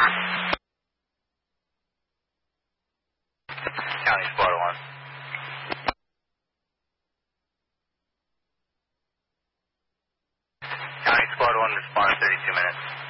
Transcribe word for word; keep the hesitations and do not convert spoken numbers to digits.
County Squad one. County Squad one, respond in thirty-two minutes.